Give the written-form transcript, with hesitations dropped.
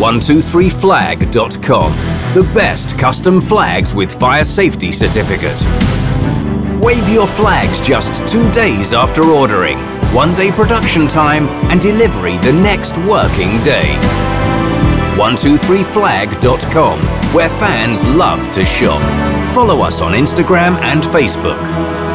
123flag.com. The best custom flags with fire safety certificate. Wave your flags just 2 days after ordering. 1 day production time and delivery the next working day. 123flag.com, where fans love to shop. Follow us on Instagram and Facebook.